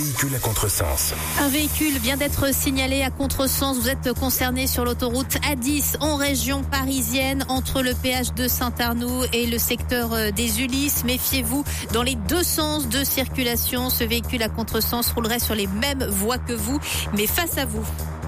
Véhicule à contresens. Un véhicule vient d'être signalé à contresens. Vous êtes concerné sur l'autoroute A10 en région parisienne entre le péage de Saint-Arnoux et le secteur des Ulysses. Méfiez-vous dans les deux sens de circulation. Ce véhicule à contresens roulerait sur les mêmes voies que vous, mais face à vous.